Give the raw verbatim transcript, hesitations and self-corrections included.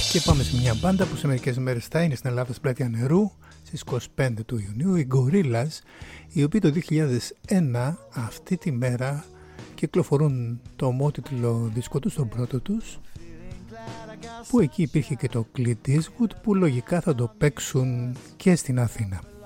Και πάμε σε μια μπάντα που σε μερικές μέρες θα είναι στην Ελλάδα στην Πλατεία Νερού στις είκοσι πέντε του Ιουνίου, οι Gorillaz, οι οποίοι το δύο χιλιάδες ένα αυτή τη μέρα κυκλοφορούν το ομότιτλο δίσκο τους, τον πρώτο τους, που εκεί υπήρχε και το Clint Eastwood, που λογικά θα το παίξουν και στην Αθήνα.